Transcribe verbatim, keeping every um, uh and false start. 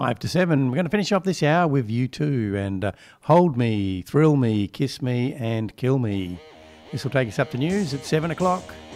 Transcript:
Five to seven. We're going to finish off this hour with U two and uh, Hold Me, Thrill Me, Kiss Me and Kill Me. This will take us up to news at seven o'clock.